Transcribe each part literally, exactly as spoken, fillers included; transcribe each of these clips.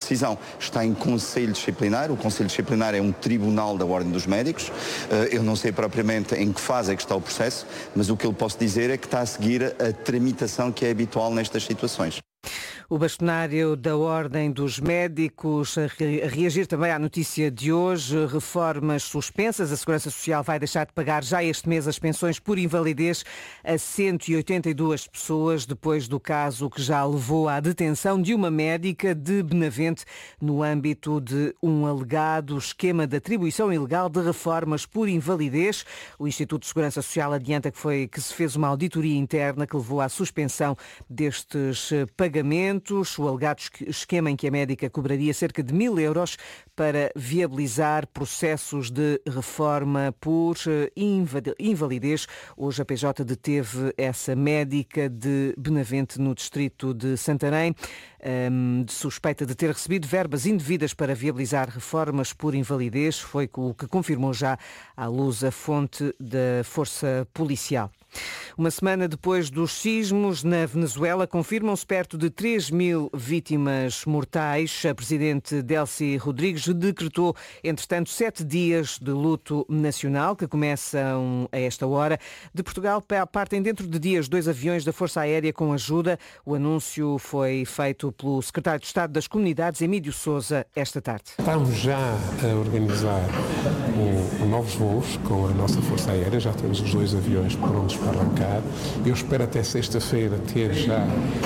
decisão está em Conselho Disciplinar. O Conselho Disciplinar é um tribunal da Ordem dos Médicos. Eu não sei propriamente em que fase é que está o processo, mas o que eu posso dizer é que está a seguir a tramitação que é habitual nestas situações. O bastonário da Ordem dos Médicos a reagir também à notícia de hoje. Reformas suspensas. A Segurança Social vai deixar de pagar já este mês as pensões por invalidez a cento e oitenta e duas pessoas, depois do caso que já levou à detenção de uma médica de Benavente no âmbito de um alegado esquema de atribuição ilegal de reformas por invalidez. O Instituto de Segurança Social adianta que, foi, que se fez uma auditoria interna que levou à suspensão destes pagamentos. O alegado esquema em que a médica cobraria cerca de mil euros para viabilizar processos de reforma por invalidez. Hoje a P J deteve essa médica de Benavente no distrito de Santarém, de suspeita de ter recebido verbas indevidas para viabilizar reformas por invalidez. Foi o que confirmou já à luz a fonte da Força Policial. Uma semana depois dos sismos na Venezuela, confirmam-se perto de três mil vítimas mortais. A presidente Delcy Rodrigues decretou, entretanto, sete dias de luto nacional, que começam a esta hora. De Portugal partem dentro de dias dois aviões da Força Aérea com ajuda. O anúncio foi feito pelo secretário de Estado das Comunidades, Emílio Sousa, esta tarde. Estamos já a organizar um, um novos voos com a nossa Força Aérea. Já temos os dois aviões prontos para arrancar. Eu espero até sexta-feira ter já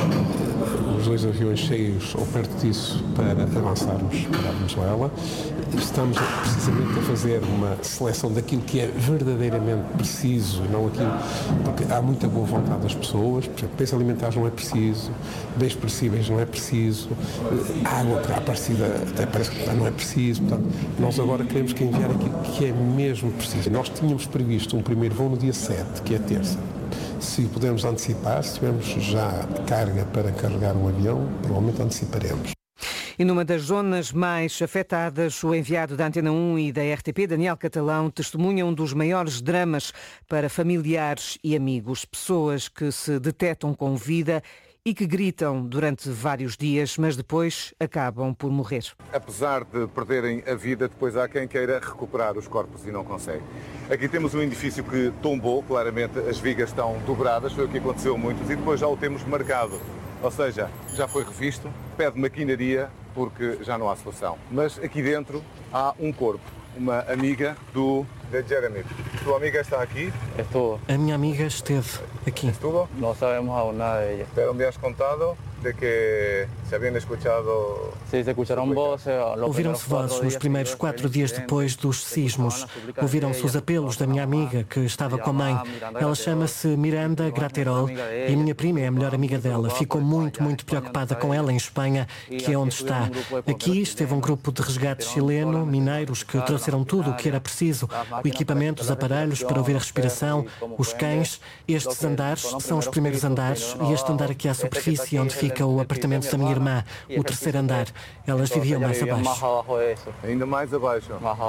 os dois aviões cheios ou perto disso para avançarmos para a Venezuela. Estamos precisamente a fazer uma seleção daquilo que é verdadeiramente preciso, não aquilo, porque há muita boa vontade das pessoas. Por exemplo, bens alimentares não é preciso, bens perecíveis não é preciso, água à parecida até parece que não é preciso. Portanto, nós agora queremos que enviar aquilo que é mesmo preciso. Nós tínhamos previsto um primeiro voo no dia sete, que é terça. Se pudermos antecipar, se tivermos já carga para carregar um avião, provavelmente anteciparemos. E numa das zonas mais afetadas, o enviado da Antena um e da R T P, Daniel Catalão, testemunha um dos maiores dramas para familiares e amigos. Pessoas que se detetam com vida e que gritam durante vários dias, mas depois acabam por morrer. Apesar de perderem a vida, depois há quem queira recuperar os corpos e não consegue. Aqui temos um edifício que tombou, claramente as vigas estão dobradas, foi o que aconteceu a muitos, e depois já o temos marcado. Ou seja, já foi revisto, pede maquinaria porque já não há solução. Mas aqui dentro há um corpo, uma amiga do de Jeremy. ¿Tu amiga está aqui? Estuvo. A minha amiga esteve aqui. Estuvo? No sabemos aún nada de ella. Pero me has contado de que se habían escuchado... Sí, se escucharon voces. Ouviram-se vozes nos primeiros quatro dias depois dos sismos. Ouviram-se os apelos da minha amiga, que estava com a mãe. Ela chama-se Miranda Graterol e a minha prima é a melhor amiga dela. Ficou muito, muito preocupada com ela em Espanha, que é onde está. Aqui esteve um grupo de resgate chileno, mineiros, que trouxeram tudo o que era preciso. O equipamento, os aparelhos para ouvir a respiração, os cães. Estes andares são os primeiros andares e este andar aqui à superfície, onde fica o apartamento da minha irmã, o terceiro andar. Elas viviam mais abaixo. Ainda mais abaixo.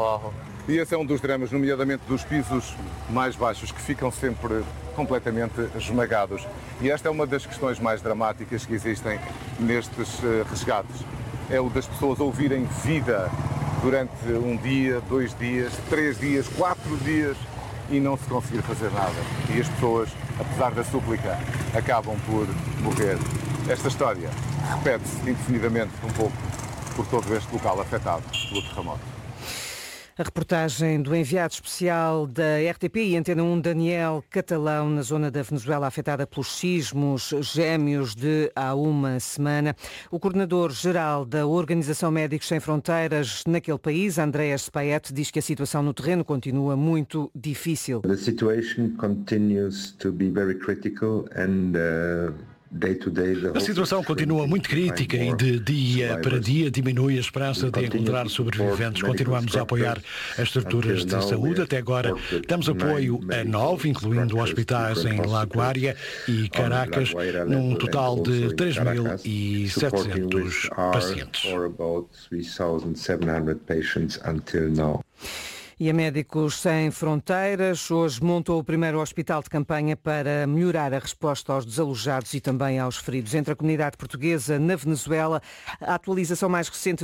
E esse é um dos dramas, nomeadamente dos pisos mais baixos, que ficam sempre completamente esmagados. E esta é uma das questões mais dramáticas que existem nestes resgates. É o das pessoas ouvirem vida durante um dia, dois dias, três dias, quatro dias e não se conseguir fazer nada. E as pessoas, apesar da súplica, acabam por morrer. Esta história repete-se indefinidamente um pouco por todo este local afetado pelo terremoto. A reportagem do enviado especial da R T P e Antena um, Daniel Catalão, na zona da Venezuela afetada pelos sismos gêmeos de há uma semana. O coordenador-geral da Organização Médicos Sem Fronteiras naquele país, Andreas Spaet, diz que a situação no terreno continua muito difícil. The situation continues to be very critical and uh... A situação continua muito crítica e de dia para dia diminui a esperança de encontrar sobreviventes. Continuamos a apoiar as estruturas de saúde. Até agora damos apoio a nove, incluindo hospitais em Laguária e Caracas, num total de três mil e setecentos pacientes. E a Médicos Sem Fronteiras hoje montou o primeiro hospital de campanha para melhorar a resposta aos desalojados e também aos feridos. Entre a comunidade portuguesa na Venezuela, a atualização mais recente